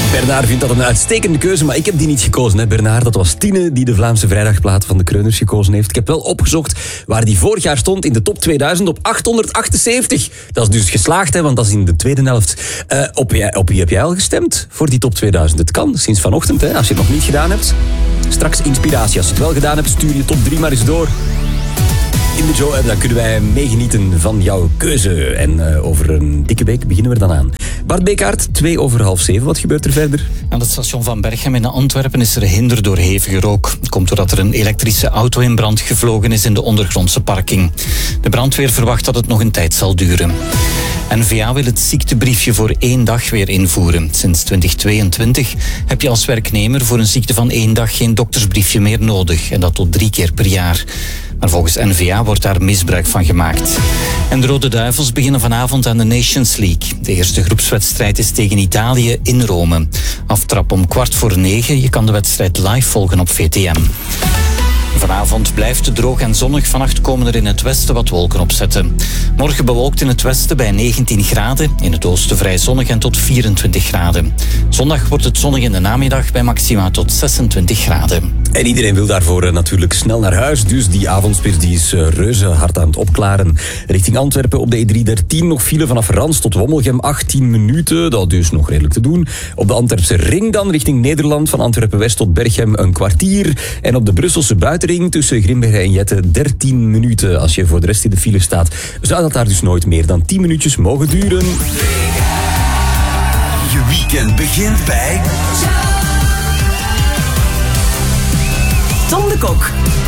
Bernard vindt dat een uitstekende keuze, maar ik heb die niet gekozen. Hè. Bernard, dat was Tine die de Vlaamse vrijdagplaat van de Kreuners gekozen heeft. Ik heb wel opgezocht waar die vorig jaar stond in de top 2000 op 878. Dat is dus geslaagd, hè, want dat is in de tweede helft. Op wie heb jij al gestemd voor die top 2000? Het kan, sinds vanochtend, hè, als je het nog niet gedaan hebt. Straks inspiratie. Als je het wel gedaan hebt, stuur je top 3 maar eens door. In de Joe-app, dan kunnen wij meegenieten van jouw keuze. En over een dikke week beginnen we er dan aan. Bart Bekaert, 6:02. Wat gebeurt er verder? Aan het station van Berchem in Antwerpen is er hinder door hevige rook. Het komt doordat er een elektrische auto in brand gevlogen is in de ondergrondse parking. De brandweer verwacht dat het nog een tijd zal duren. N-VA wil het ziektebriefje voor 1 dag weer invoeren. Sinds 2022 heb je als werknemer voor een ziekte van 1 dag geen doktersbriefje meer nodig. En dat tot 3 keer per jaar. Maar volgens N-VA wordt daar misbruik van gemaakt. En de Rode Duivels beginnen vanavond aan de Nations League. De eerste groepswedstrijd is tegen Italië in Rome. Aftrap om 8:15. Je kan de wedstrijd live volgen op VTM. Vanavond blijft het droog en zonnig. Vannacht komen er in het westen wat wolken opzetten. Morgen bewolkt in het westen bij 19 graden. In het oosten vrij zonnig en tot 24 graden. Zondag wordt het zonnig in de namiddag bij maxima tot 26 graden. En iedereen wil daarvoor natuurlijk snel naar huis. Dus die avondspits die is reuze hard aan het opklaren. Richting Antwerpen op de E313 nog file vanaf Rans tot Wommelgem 18 minuten. Dat is nog redelijk te doen. Op de Antwerpse ring dan richting Nederland van Antwerpen-West tot Berchem een kwartier. En op de Brusselse buitenring tussen Grimbergen en Jette 13 minuten. Als je voor de rest in de file staat, zou dat daar dus nooit meer dan 10 minuutjes mogen duren. Je weekend begint bij... Tom de Kok.